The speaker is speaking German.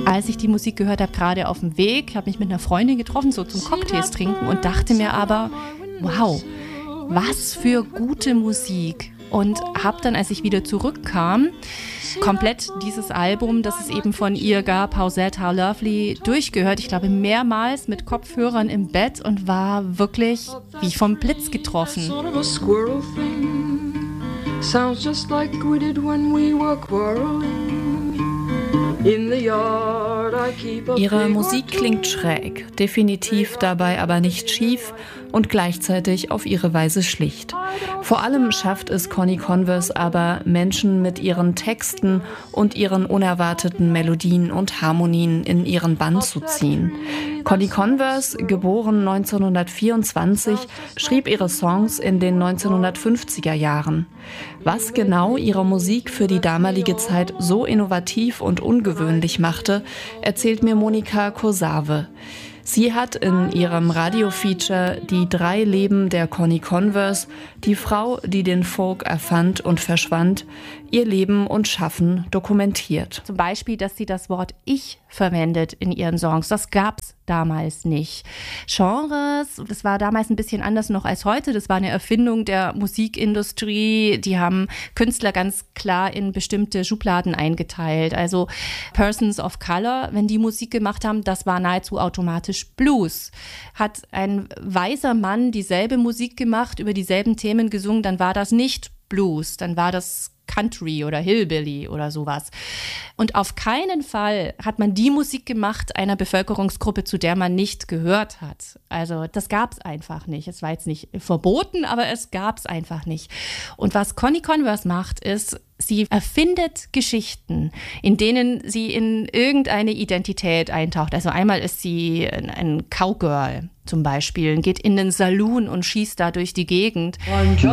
als ich die Musik gehört habe, gerade auf dem Weg, habe mich mit einer Freundin getroffen, so zum Cocktails trinken und dachte mir aber, wow, was für gute Musik. Und habe dann, als ich wieder zurückkam, komplett dieses Album, das es eben von ihr gab, How Sad, How Lovely, durchgehört. Ich glaube, mehrmals mit Kopfhörern im Bett und war wirklich wie vom Blitz getroffen. Sounds just like we did when we were quarreling. In the yard I keep a Ihre Musik klingt schräg, definitiv dabei aber nicht schief und gleichzeitig auf ihre Weise schlicht. Vor allem schafft es Connie Converse aber, Menschen mit ihren Texten und ihren unerwarteten Melodien und Harmonien in ihren Bann zu ziehen. Connie Converse, geboren 1924, schrieb ihre Songs in den 1950er Jahren. Was genau ihre Musik für die damalige Zeit so innovativ und ungewöhnlich machte, erzählt mir Monika Kosave. Sie hat in ihrem Radiofeature Die 3 Leben der Connie Converse, die Frau, die den Folk erfand und verschwand, ihr Leben und Schaffen dokumentiert. Zum Beispiel, dass sie das Wort Ich verwendet in ihren Songs. Das gab's damals nicht. Genres, das war damals ein bisschen anders noch als heute. Das war eine Erfindung der Musikindustrie. Die haben Künstler ganz klar in bestimmte Schubladen eingeteilt. Also Persons of Color, wenn die Musik gemacht haben, das war nahezu automatisch Blues. Hat ein weißer Mann dieselbe Musik gemacht, über dieselben Themen gesungen, dann war das nicht Blues, dann war das Country oder Hillbilly oder sowas. Und auf keinen Fall hat man die Musik gemacht einer Bevölkerungsgruppe, zu der man nicht gehört hat. Also das gab es einfach nicht. Es war jetzt nicht verboten, aber es gab es einfach nicht. Und was Connie Converse macht, ist, sie erfindet Geschichten, in denen sie in irgendeine Identität eintaucht. Also einmal ist sie ein Cowgirl zum Beispiel, geht in den Saloon und schießt da durch die Gegend. I'm